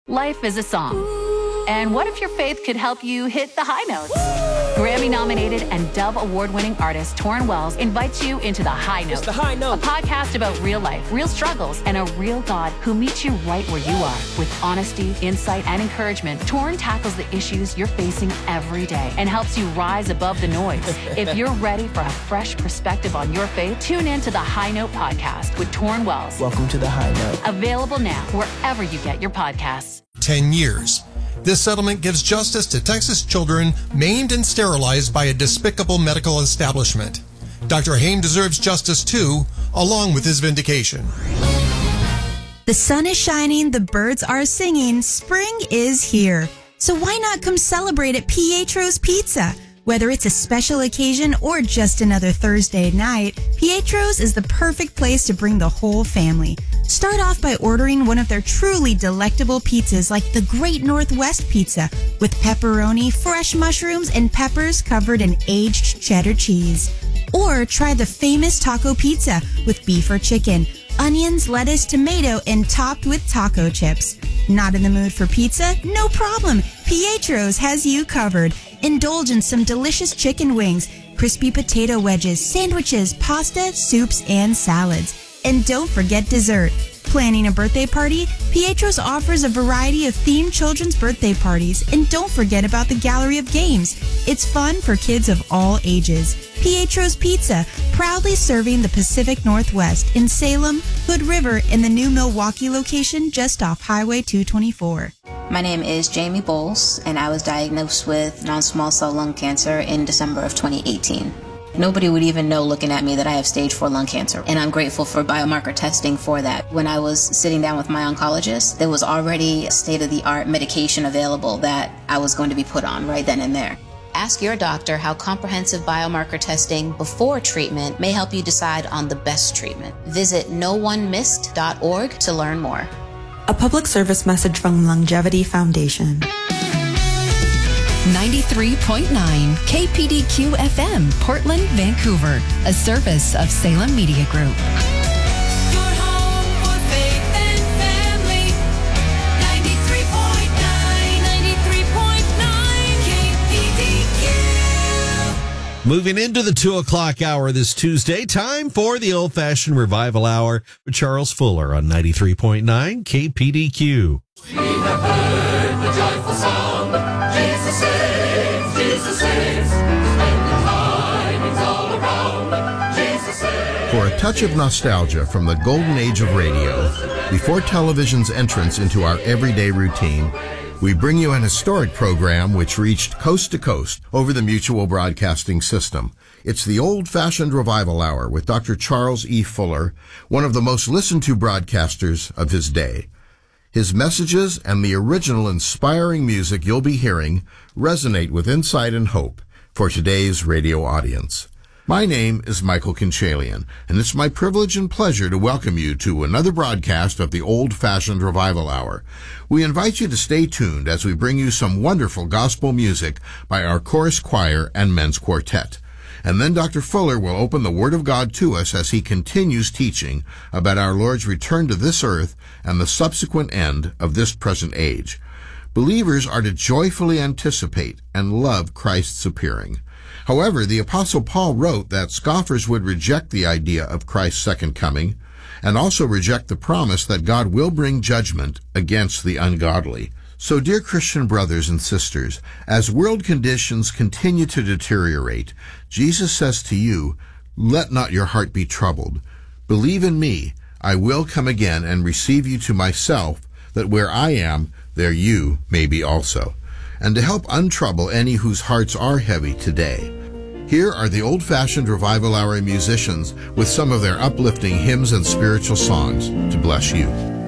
Life is a song. And what if your faith could help you hit the high notes? Grammy-nominated and Dove Award-winning artist Torrin Wells invites you into The High Note. It's The High Note. A podcast about real life, real struggles, and a real God who meets you right where you are. With honesty, insight, and encouragement, Torrin tackles the issues you're facing every day and helps you rise above the noise. If you're ready for a fresh perspective on your faith, tune in to The High Note podcast with Torrin Wells. Welcome to The High Note. Available now wherever you get your podcasts. 10 years. This settlement gives justice to Texas children maimed and sterilized by a despicable medical establishment. Dr. Haim deserves justice too, along with his vindication. The sun is shining, the birds are singing, spring is here. So why not come celebrate at Pietro's Pizza? Whether it's a special occasion or just another Thursday night, Pietro's is the perfect place to bring the whole family. Start off by ordering one of their truly delectable pizzas like the Great Northwest Pizza with pepperoni, fresh mushrooms, and peppers covered in aged cheddar cheese. Or try the famous taco pizza with beef or chicken, onions, lettuce, tomato, and topped with taco chips. Not in the mood for pizza? No problem. Pietro's has you covered. Indulge in some delicious chicken wings, crispy potato wedges, sandwiches, pasta, soups, and salads. And don't forget dessert. Planning a birthday party? Pietro's offers a variety of themed children's birthday parties. And don't forget about the gallery of games. It's fun for kids of all ages. Pietro's Pizza, proudly serving the Pacific Northwest in Salem, Hood River, and the new Milwaukee location just off Highway 224. My name is Jamie Bowles, and I was diagnosed with non-small cell lung cancer in December of 2018. Nobody would even know looking at me that I have stage 4 lung cancer, and I'm grateful for biomarker testing for that. When I was sitting down with my oncologist, there was already state-of-the-art medication available that I was going to be put on right then and there. Ask your doctor how comprehensive biomarker testing before treatment may help you decide on the best treatment. Visit NoOneMissed.org to learn more. A public service message from Longevity Foundation. 93.9 KPDQ FM, Portland, Vancouver, a service of Salem Media Group. Your home for faith and family. 93.9 KPDQ. Moving into the 2 o'clock hour this Tuesday, time for the old-fashioned revival hour with Charles Fuller on 93.9 KPDQ. We have heard the joyful song. Jesus saves, Jesus saves. Splendid tidings all around. Jesus saves. For a touch of nostalgia from the golden age of radio, before television's entrance into our everyday routine, we bring you an historic program which reached coast to coast over the Mutual Broadcasting System. It's the Old-Fashioned Revival Hour with Dr. Charles E. Fuller, one of the most listened to broadcasters of his day. His messages and the original inspiring music you'll be hearing resonate with insight and hope for today's radio audience. My name is Michael Kinchalian, and it's my privilege and pleasure to welcome you to another broadcast of the Old-Fashioned Revival Hour. We invite you to stay tuned as we bring you some wonderful gospel music by our chorus choir and men's quartet. And then Dr. Fuller will open the Word of God to us as he continues teaching about our Lord's return to this earth and the subsequent end of this present age. Believers are to joyfully anticipate and love Christ's appearing. However, the Apostle Paul wrote that scoffers would reject the idea of Christ's second coming and also reject the promise that God will bring judgment against the ungodly. So, dear Christian brothers and sisters, as world conditions continue to deteriorate, Jesus says to you, "Let not your heart be troubled. Believe in me. I will come again and receive you to myself, that where I am, there you may be also." And to help untrouble any whose hearts are heavy today, here are the Old-Fashioned Revival Hour musicians with some of their uplifting hymns and spiritual songs to bless you.